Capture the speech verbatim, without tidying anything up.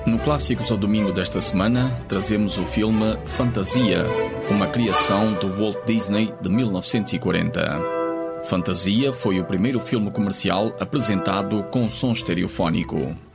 No Clássicos ao Domingo desta semana, trazemos o filme Fantasia, uma criação do Walt Disney de mil novecentos e quarenta. Fantasia foi o primeiro filme comercial apresentado com som estereofónico.